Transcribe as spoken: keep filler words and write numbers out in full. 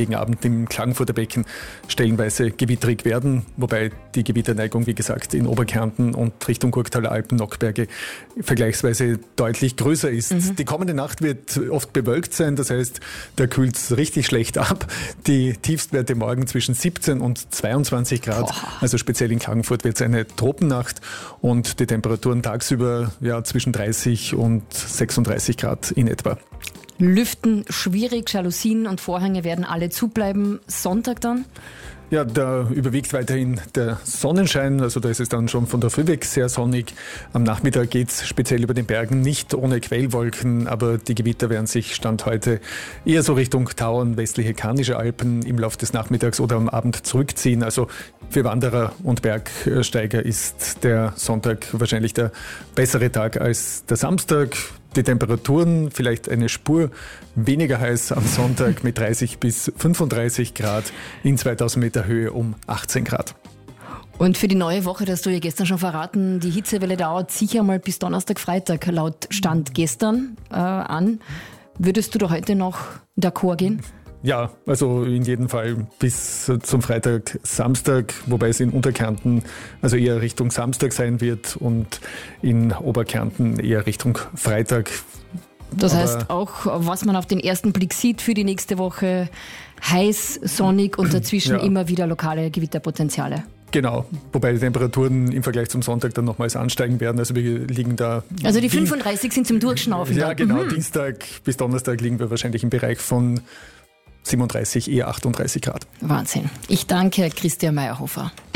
gegen Abend im Klagenfurter Becken stellenweise gewitterig werden, wobei die Gewitterneigung, wie gesagt, in Oberkärnten und Richtung Gurktaler Alpen, Nockberge vergleichsweise deutlich größer ist. Mhm. Die kommende Nacht wird oft bewölkt sein, das heißt, da kühlt es richtig schlecht ab. Die Tiefstwerte morgen zwischen siebzehn und zweiundzwanzig Grad, Boah. also speziell in Klagenfurt wird es eine Tropennacht und die Temperaturen tagsüber ja, zwischen dreißig und sechsunddreißig Grad in etwa. Lüften schwierig, Jalousien und Vorhänge werden alle zubleiben. Sonntag dann? Ja, da überwiegt weiterhin der Sonnenschein, also da ist es dann schon von der Früh weg sehr sonnig. Am Nachmittag geht es speziell über den Bergen nicht ohne Quellwolken, aber die Gewitter werden sich Stand heute eher so Richtung Tauern, westliche Karnische Alpen im Laufe des Nachmittags oder am Abend zurückziehen. Also für Wanderer und Bergsteiger ist der Sonntag wahrscheinlich der bessere Tag als der Samstag. Die Temperaturen vielleicht eine Spur weniger heiß am Sonntag mit dreißig bis fünfunddreißig Grad, in zweitausend Meter Höhe um achtzehn Grad. Und für die neue Woche, das hast du ja gestern schon verraten, die Hitzewelle dauert sicher mal bis Donnerstag, Freitag laut Stand gestern äh, an. Würdest du da heute noch d'accord gehen? Ja, also in jedem Fall bis zum Freitag, Samstag, wobei es in Unterkärnten also eher Richtung Samstag sein wird und in Oberkärnten eher Richtung Freitag. Das Aber heißt auch, was man auf den ersten Blick sieht für die nächste Woche, heiß, sonnig und dazwischen ja. immer wieder lokale Gewitterpotenziale. Genau, wobei die Temperaturen im Vergleich zum Sonntag dann nochmals ansteigen werden. Also wir liegen da... Also die fünfunddreißig sind zum Durchschnaufen. Ja, da. genau. Mhm. Dienstag bis Donnerstag liegen wir wahrscheinlich im Bereich von siebenunddreißig, eher achtunddreißig Grad. Wahnsinn. Ich danke Christian Meyerhofer.